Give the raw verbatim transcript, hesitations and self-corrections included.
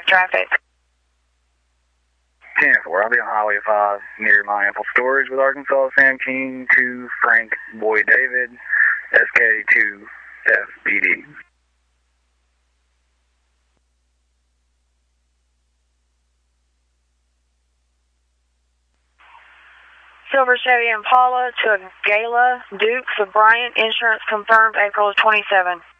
traffic. ten four, I'll be on Highway five near my ample storage with Arkansas Sam King to Frank Boy David, S K two F B D. Silver Chevy Impala to a Gala Dukes of Bryant, insurance confirmed April twenty-seventh.